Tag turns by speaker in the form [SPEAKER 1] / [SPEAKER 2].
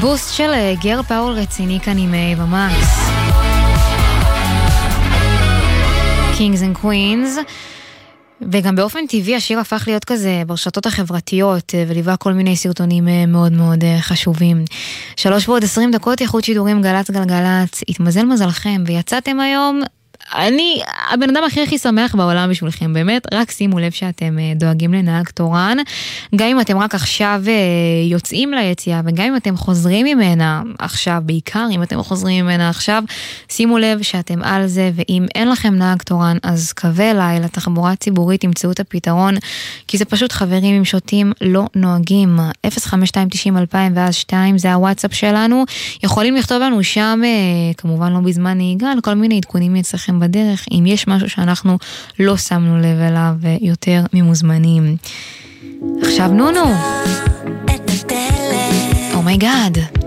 [SPEAKER 1] בוסט של גר פאול רציני כאן עם במקס. Kings and Queens. וגם באופן טבעי השיר הפך להיות כזה ברשתות החברתיות, וליווה כל מיני סרטונים מאוד מאוד חשובים. 3:20 איכות שידורים גלץ גלגלץ. התמזל מזלכם ויצאתם היום. אני הבן אדם הכי שמח בעולם בשבילכם, באמת, רק שימו לב שאתם דואגים לנהג תורן, גם אם אתם רק עכשיו יוצאים ליציאה, וגם אם אתם חוזרים ממנה עכשיו, בעיקר אם אתם חוזרים ממנה עכשיו, שימו לב שאתם על זה, ואם אין לכם נהג תורן, אז קווה אליי לתחבורה ציבורית, תמצאו את הפתרון, כי זה פשוט חברים עם שוטים לא נוהגים. 05290-2002 זה הוואטסאפ שלנו, יכולים לכתוב לנו שם, כמובן לא בזמן נהיגה, כל מיני עדכונים אצלכם בדרך, אם יש משהו שאנחנו לא שמנו לב אליו, יותר ממוזמנים. עכשיו נונו. אומייגאד.